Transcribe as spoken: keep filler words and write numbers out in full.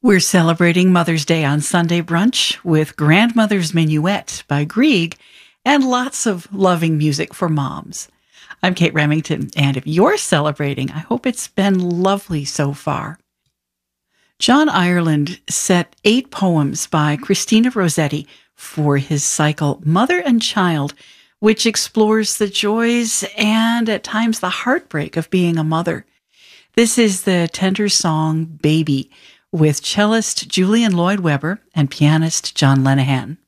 We're celebrating Mother's Day on Sunday Brunch with Grandmother's Minuet by Grieg and lots of loving music for moms. I'm Kate Remington, and if you're celebrating, I hope it's been lovely so far. John Ireland set eight poems by Christina Rossetti for his cycle Mother and Child, which explores the joys and at times the heartbreak of being a mother. This is the tender song Baby, with cellist Julian Lloyd Webber and pianist John Lenihan.